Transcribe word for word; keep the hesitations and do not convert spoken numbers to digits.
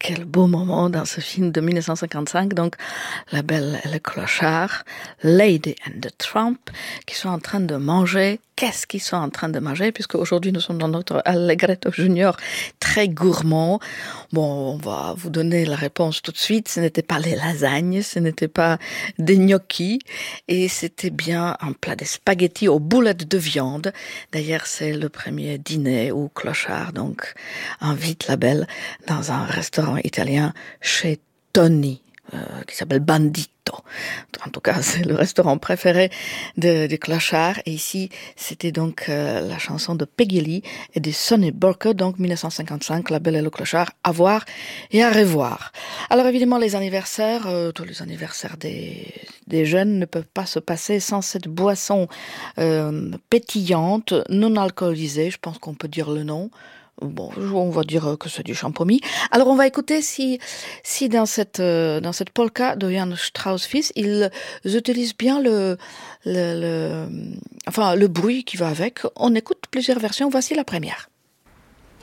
quel beau moment dans ce film de mille neuf cent cinquante-cinq, donc La Belle et le Clochard, Lady and the Tramp, qui sont en train de manger. Qu'est-ce qu'ils sont en train de manger, puisque aujourd'hui nous sommes dans notre Allegretto Junior très gourmand. Bon, on va vous donner la réponse tout de suite. Ce n'était pas les lasagnes, ce n'était pas des gnocchis, et c'était bien un plat de spaghettis aux boulettes de viande. D'ailleurs, c'est le premier dîner où Clochard donc invite la Belle dans un restaurant italien chez Tony, euh, qui s'appelle Bandito. En tout cas, c'est le restaurant préféré de, de Clochard. Et ici, c'était donc euh, la chanson de Peggy Lee et de Sonny Bourke, donc mille neuf cent cinquante-cinq, La Belle et le Clochard, à voir et à revoir. Alors évidemment, les anniversaires, euh, tous les anniversaires des, des jeunes ne peuvent pas se passer sans cette boisson euh, pétillante, non alcoolisée, je pense qu'on peut dire le nom. Bon, on va dire que c'est du champomis. Alors, on va écouter si, si dans cette, euh, dans cette polka de Jan Strauss fils, ils utilisent bien le, le, le, enfin, le bruit qui va avec. On écoute plusieurs versions. Voici la première.